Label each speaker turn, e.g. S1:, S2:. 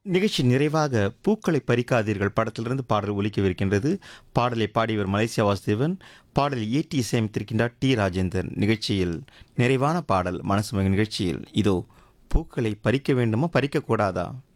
S1: நிகழ்ச்சி நிறைவாக பூக்களை பறிக்காதீர்கள் படத்திலிருந்து பாடல் ஒலிக்கவிருக்கின்றது. பாடலை பாடியவர் மலேசியா வாசுதேவன். பாடலை இயற்றி இசையமைத்திருக்கின்றார் டி ராஜேந்தர். நிகழ்ச்சியில் நிறைவான பாடல் மனசு மகிழ் நிகழ்ச்சியில் இதோ பூக்களை பறிக்க வேண்டுமா பறிக்கக்கூடாதா?